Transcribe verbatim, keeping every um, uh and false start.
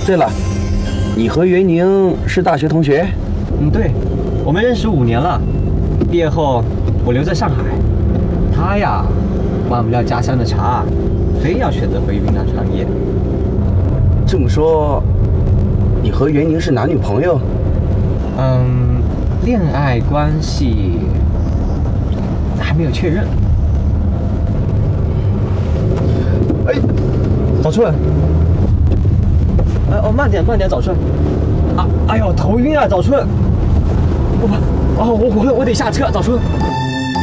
对了，你和袁宁是大学同学？ 嗯，对，我们认识五年了。毕业后，我留在上海，他呀，忘不了家乡的茶，非要选择回云南创业。 这么说，你和袁宁是男女朋友？ 嗯，恋爱关系还没有确认。哎，早春，哎哦，慢点慢点，早春。啊，哎呦，头晕啊，早春。我哦，我我我得下车，早春。